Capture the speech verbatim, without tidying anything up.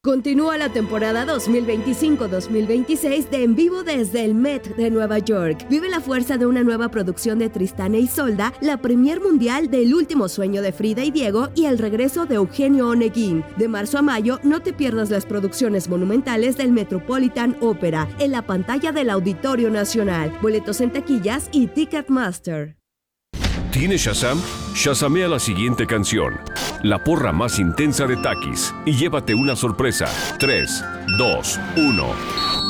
Continúa la temporada dos mil veinticinco dos mil veintiséis de En Vivo desde el Met de Nueva York. Vive la fuerza de una nueva producción de Tristán e Isolda, la premier mundial de El último sueño de Frida y Diego y el regreso de Eugenio Oneguín. De marzo a mayo, no te pierdas las producciones monumentales del Metropolitan Opera en la pantalla del Auditorio Nacional. Boletos en taquillas y Ticketmaster. ¿Tienes Shazam? Shazamea la siguiente canción, la porra más intensa de Takis, y llévate una sorpresa. tres, dos, uno.